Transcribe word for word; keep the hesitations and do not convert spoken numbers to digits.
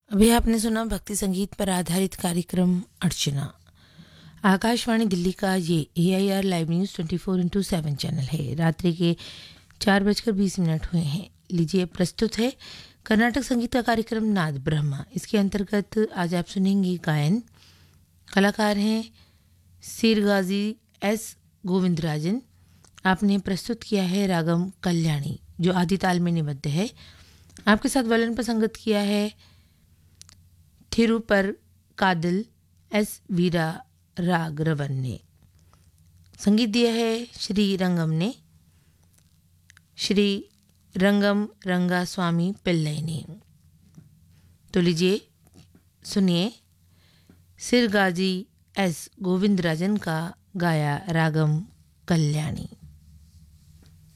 अभी आपने सुना भक्ति संगीत पर आधारित कार्यक्रम अर्चना। आकाशवाणी दिल्ली का ये ए I R live news twenty four into seven channel है। रात्रि के चार बजकर बीस मिनट हुए हैं। लीजिए, प्रस्तुत है कर्नाटक संगीत का कार्यक्रम नाद ब्रह्मा। इसके अंतर्गत आज आप सुनेंगे गायन। कलाकार हैं सीरगाजी एस गोविंदराजन। आपने प्रस्तुत किया है रागम कल्याणी, जो आदि ताल में निबद्ध है। आपके साथ वलन पर संगत किया है थिरुपर कादल एस वीरा राग रवन ने। संगीत दिया है श्री रंगम ने, श्री रंगम रंगा स्वामी पिल्लई ने। तो लीजिए सुनिए सिरगाजी एस गोविंदराजन का गाया रागम कल्याणी।